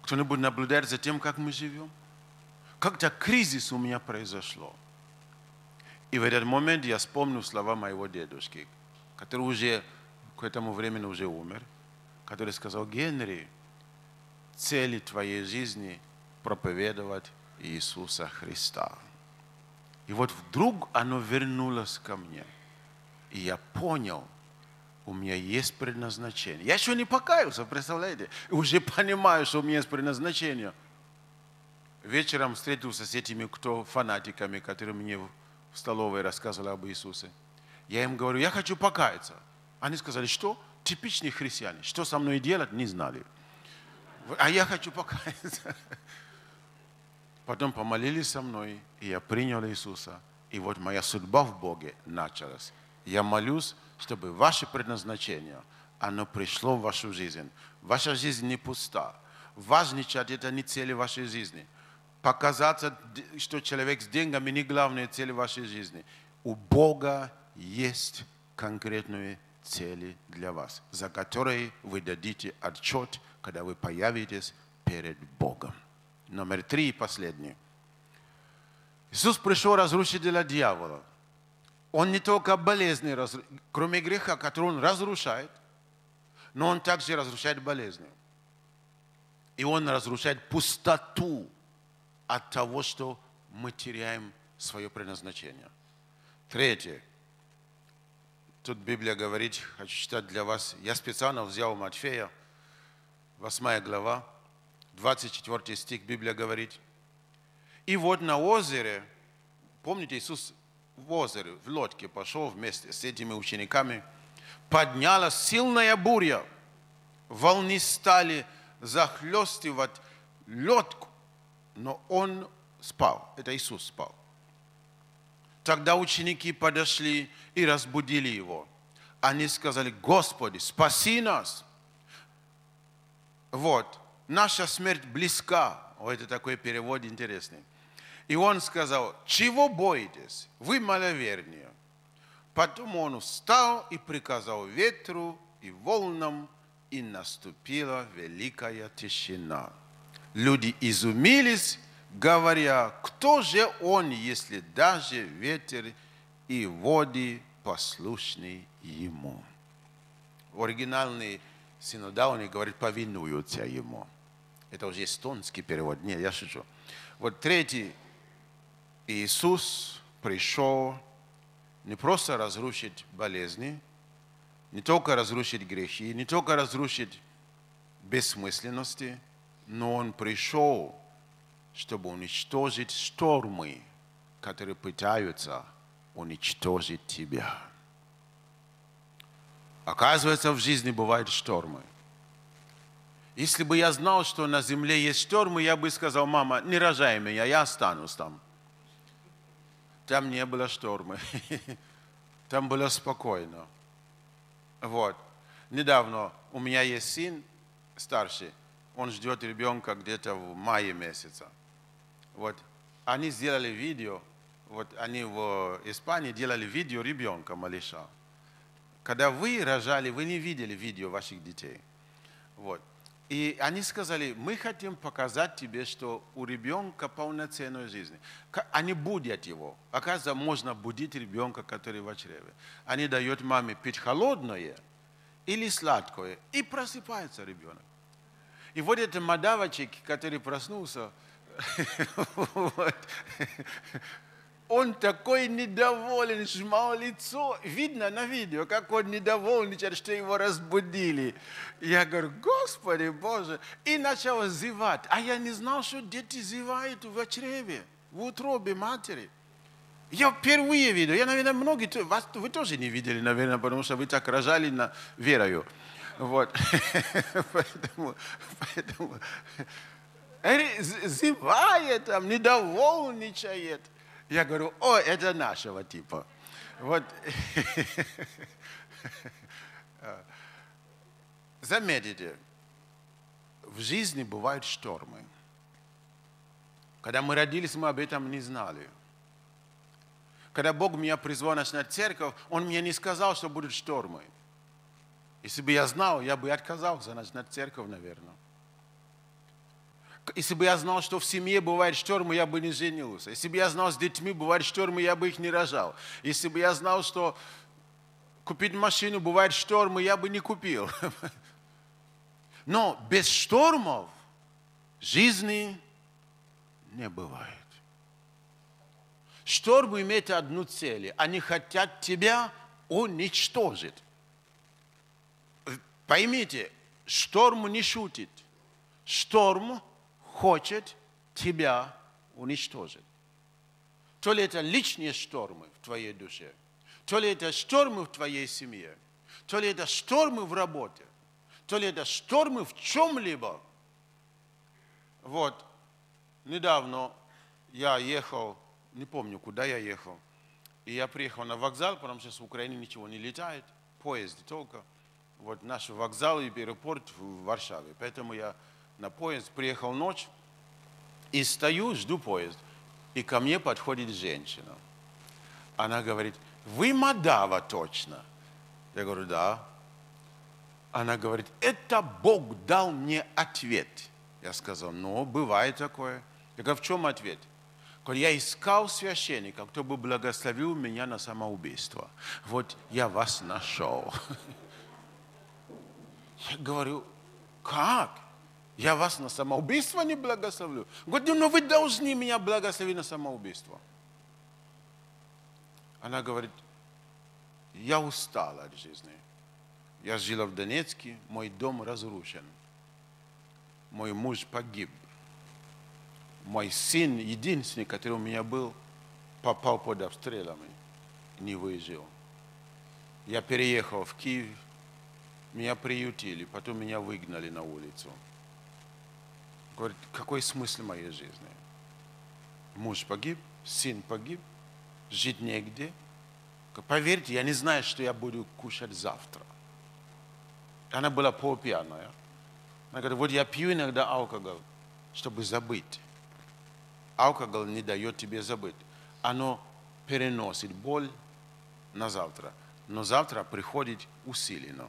Кто-нибудь наблюдает за тем, как мы живем? Как-то кризис у меня произошло. И в этот момент я вспомнил слова моего дедушки, который уже к этому времени уже умер, который сказал: Генри, цели твоей жизни проповедовать Иисуса Христа. И вот вдруг оно вернулось ко мне. И я понял, у меня есть предназначение. Я еще не покаялся, представляете? И уже понимаю, что у меня есть предназначение. Вечером встретился с этими фанатиками, которые мне в столовой рассказывали об Иисусе. Я им говорю: я хочу покаяться. Они сказали: что? Типичные христиане. Что со мной делать, не знали. А я хочу покаяться. Потом помолились со мной, и я принял Иисуса. И вот моя судьба в Боге началась. Я молюсь, чтобы ваше предназначение, оно пришло в вашу жизнь. Ваша жизнь не пуста. Важничать — это не цель вашей жизни. Показаться, что человек с деньгами, не главная цель вашей жизни. У Бога есть конкретные цели для вас, за которые вы дадите отчет, когда вы появитесь перед Богом. Номер 3 и последний. Иисус пришел разрушить дела дьявола. Он не только болезни, кроме греха, который он разрушает, но он также разрушает болезни. И он разрушает пустоту от того, что мы теряем свое предназначение. Третье. Тут Библия говорит, хочу читать для вас. Я специально взял Матфея, 8 глава, 24 стих, Библия говорит. И вот на озере, помните, Иисус в озере, в лодке пошел вместе с этими учениками, поднялась сильная буря, волны стали захлестывать лодку, но он спал, это Иисус спал. Тогда ученики подошли и разбудили его. Они сказали: Господи, спаси нас. Вот, наша смерть близка. Это такой перевод интересный. И он сказал: чего боитесь? Вы маловерные. Потом он встал и приказал ветру и волнам, и наступила великая тишина. Люди изумились, говоря: кто же он, если даже ветер и воды послушны ему? Оригинальный синодальный говорит: повинуются ему. Это уже эстонский перевод. Нет, я шучу. Вот третий. Иисус пришел не просто разрушить болезни, не только разрушить грехи, не только разрушить бессмысленности, но Он пришел, чтобы уничтожить штормы, которые пытаются уничтожить тебя. Оказывается, в жизни бывают штормы. Если бы я знал, что на земле есть штормы, я бы сказал: мама, не рожай меня, я останусь там. Там не было шторма. Там было спокойно. Вот. Недавно у меня есть сын старший. Он ждет ребенка где-то в мае месяце. Вот. Они сделали видео. Вот они в Испании делали видео ребенка, малыша. Когда вы рожали, вы не видели видео ваших детей. Вот. И они сказали: мы хотим показать тебе, что у ребенка полноценная жизнь. Они будят его. Оказывается, можно будить ребенка, который в чреве. Они дают маме пить холодное или сладкое, и просыпается ребенок. И вот этот мадавочек, который проснулся, он такой недоволен, сжимал лицо. Видно на видео, как он недоволен, что его разбудили. Я говорю: Господи Боже. И начал зевать. А я не знал, что дети зевают в чреве, в утробе матери. Я впервые видел. Я, наверное, многие, вы тоже не видели, наверное, потому что вы так рожали верою. Вот. Поэтому зевает там, недовольничает. Я говорю: о, это нашего типа. Вот. Заметьте, в жизни бывают штормы. Когда мы родились, мы об этом не знали. Когда Бог меня призвал начинать церковь, Он мне не сказал, что будут штормы. Если бы я знал, я бы отказался начинать церковь, наверное. Если бы я знал, что в семье бывают штормы, я бы не женился. Если бы я знал, с детьми бывают штормы, я бы их не рожал. Если бы я знал, что купить машину бывают штормы, я бы не купил. Но без штормов жизни не бывает. Штормы имеют одну цель. Они хотят тебя уничтожить. Поймите, шторм не шутит. Шторм хочет тебя уничтожить. То ли это личные штормы в твоей душе, то ли это штормы в твоей семье, то ли это штормы в работе, то ли это штормы в чем-либо. Вот, недавно я ехал, не помню, куда я ехал, и я приехал на вокзал, потому что с Украины ничего не летает, поезд только. Вот наш вокзал и аэропорт в Варшаве. Поэтому я на поезд приехал ночь и стою, жду поезд. И ко мне подходит женщина. Она говорит: вы Мадава точно? Я говорю: да. Она говорит: это Бог дал мне ответ. Я сказал: ну, бывает такое. Я говорю: в чем ответ? Я искал священника, кто бы благословил меня на самоубийство. Вот я вас нашел. Я говорю: как? Я вас на самоубийство не благословлю? Говорю: ну вы должны меня благословить на самоубийство. Она говорит: я устала от жизни. Я жила в Донецке, мой дом разрушен. Мой муж погиб. Мой сын, единственный, который у меня был, попал под обстрелами, не выжил. Я переехал в Киев, меня приютили, потом меня выгнали на улицу. Говорит: какой смысл моей жизни? Муж погиб, сын погиб, жить негде. Поверьте, я не знаю, что я буду кушать завтра. Она была полупьяная. Она говорит: вот я пью иногда алкоголь, чтобы забыть. Алкоголь не дает тебе забыть. Оно переносит боль на завтра. Но завтра приходит усиленно.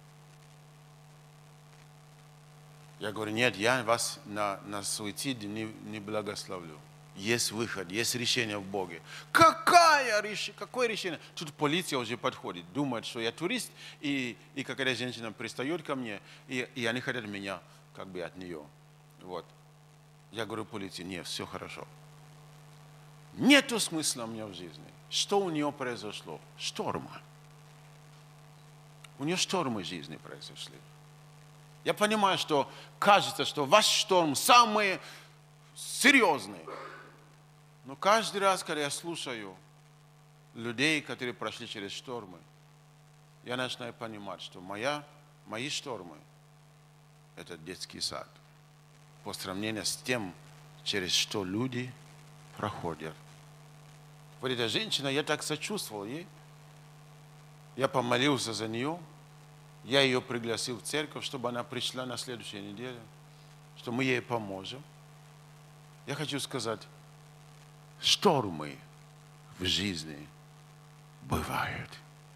Я говорю: нет, я вас на суицид не благословлю. Есть выход, есть решение в Боге. Какое решение? Тут полиция уже подходит, думает, что я турист, и какая-то женщина пристает ко мне, и они хотят меня как бы от нее. Вот. Я говорю полиции: нет, все хорошо. Нету смысла у меня в жизни. Что у нее произошло? Штормы. У нее штормы в жизни произошли. Я понимаю, что кажется, что ваш шторм самый серьезный. Но каждый раз, когда я слушаю людей, которые прошли через штормы, я начинаю понимать, что мои штормы – это детский сад. По сравнению с тем, через что люди проходят. Вот эта женщина, я так сочувствовал ей. Я помолился за нее. Я ее пригласил в церковь, чтобы она пришла на следующей неделе, что мы ей поможем. Я хочу сказать, штормы в жизни бывают.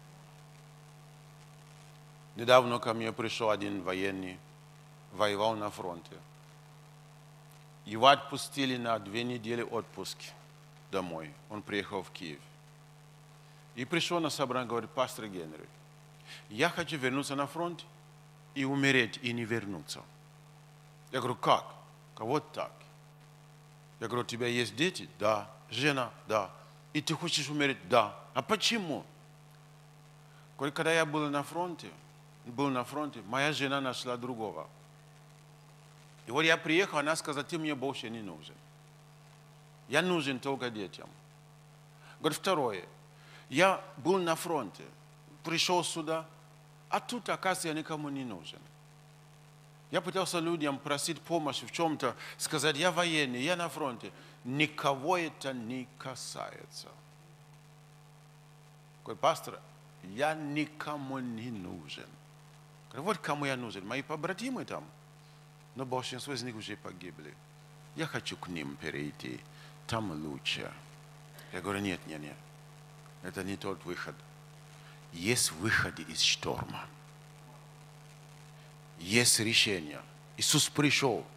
Недавно ко мне пришел один военный, воевал на фронте. Его отпустили на 2 недели отпуск домой. Он приехал в Киев. И пришел на собрание, говорит: пастор Генри, я хочу вернуться на фронт и умереть, и не вернуться. Я говорю: как? Вот так. Я говорю: у тебя есть дети? Да. Жена? Да. И ты хочешь умереть? Да. А почему? Говорит: когда я был на фронте, моя жена нашла другого. И вот я приехал, она сказала: ты мне больше не нужен. Я нужен только детям. Говорит: второе. Я был на фронте, пришел сюда, а тут, оказывается, я никому не нужен. Я пытался людям просить помощи в чем-то, сказать: я военный, я на фронте. Никого это не касается. Говорит: пастор, я никому не нужен. Говорит: вот кому я нужен. Мои побратимы там, но большинство из них уже погибли. Я хочу к ним перейти. Там лучше. Я говорю: нет. Это не тот выход. Есть выход из шторма. Есть решение. Иисус пришел